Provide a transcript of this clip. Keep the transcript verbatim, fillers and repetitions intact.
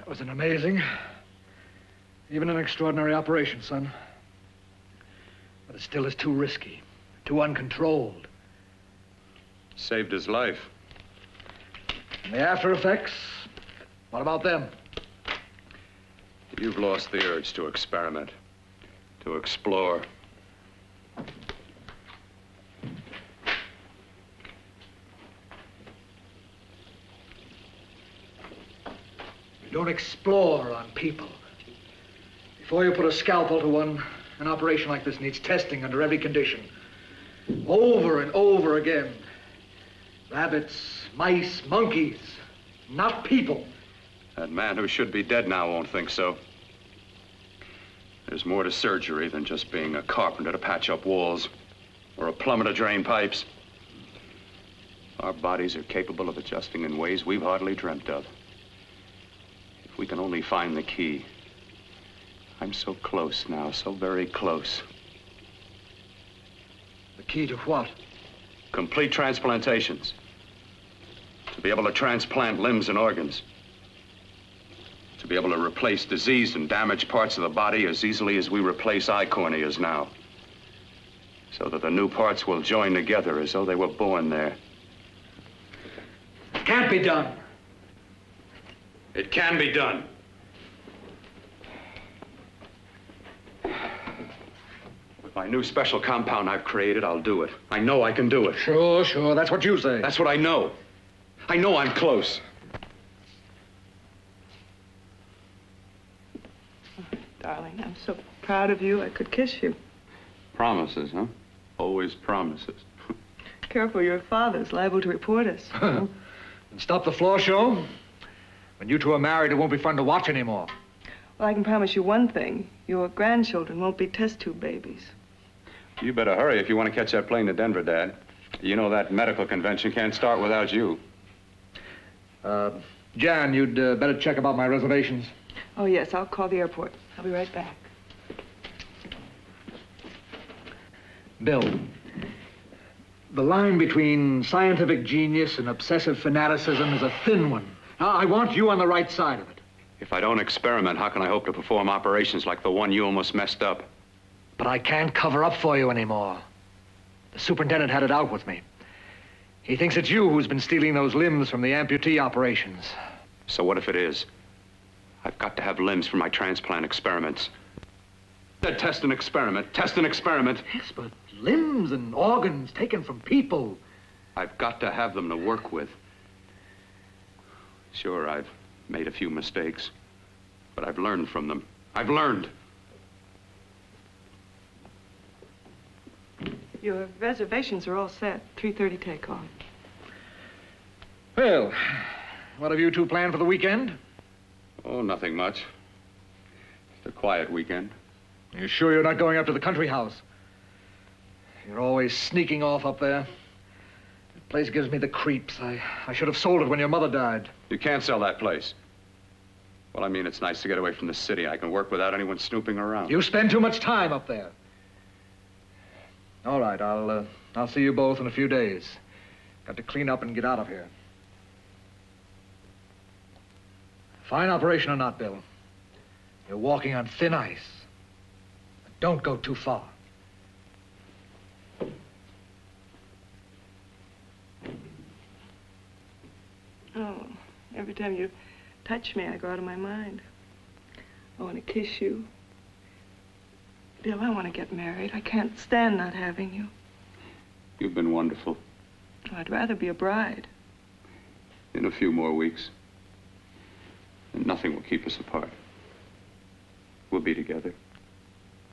was an amazing, even an extraordinary operation, son. But it still is too risky, too uncontrolled. Saved his life. And the after effects, what about them? You've lost the urge to experiment, to explore. You don't explore on people. Before you put a scalpel to one, an operation like this needs testing under every condition. Over and over again. Rabbits, mice, monkeys, not people. That man who should be dead now won't think so. There's more to surgery than just being a carpenter to patch up walls or a plumber to drain pipes. Our bodies are capable of adjusting in ways we've hardly dreamt of. If we can only find the key. I'm so close now, so very close. The key to what? Complete transplantations. To be able to transplant limbs and organs. To be able to replace diseased and damaged parts of the body as easily as we replace eye corneas now. So that the new parts will join together as though they were born there. It can't be done. It can be done. With my new special compound I've created, I'll do it. I know I can do it. Sure, sure, that's what you say. That's what I know. I know I'm close. Darling, I'm so proud of you, I could kiss you. Promises, huh? Always promises. Careful, your father's liable to report us. And stop the floor show. When you two are married, it won't be fun to watch anymore. Well, I can promise you one thing. Your grandchildren won't be test tube babies. You better hurry if you want to catch that plane to Denver, Dad. You know that medical convention can't start without you. Uh, Jan, you'd uh, better check about my reservations. Oh, yes, I'll call the airport. I'll be right back. Bill, the line between scientific genius and obsessive fanaticism is a thin one. Now, I want you on the right side of it. If I don't experiment, how can I hope to perform operations like the one you almost messed up? But I can't cover up for you anymore. The superintendent had it out with me. He thinks it's you who's been stealing those limbs from the amputee operations. So what if it is? I've got to have limbs for my transplant experiments. Test an experiment. Test an experiment. Yes, but limbs and organs taken from people. I've got to have them to work with. Sure, I've made a few mistakes, but I've learned from them. I've learned. Your reservations are all set. three thirty takeoff. Well, what have you two planned for the weekend? Oh, nothing much. Just a quiet weekend. Are you sure you're not going up to the country house? You're always sneaking off up there. The place gives me the creeps. I, I should have sold it when your mother died. You can't sell that place. Well, I mean, it's nice to get away from the city. I can work without anyone snooping around. You spend too much time up there. All right, I'll, uh, I'll see you both in a few days. Got to clean up and get out of here. Fine operation or not, Bill, you're walking on thin ice. But don't go too far. Oh, every time you touch me, I go out of my mind. I want to kiss you. Bill, I want to get married. I can't stand not having you. You've been wonderful. Oh, I'd rather be a bride. In a few more weeks. And nothing will keep us apart. We'll be together.